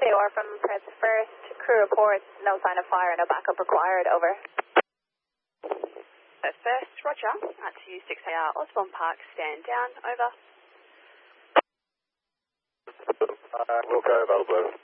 COR from Press First. Crew reports no sign of fire, no backup required. Over. First, Roger. At 26AR Osborne Park, stand down. Over. We'll go available.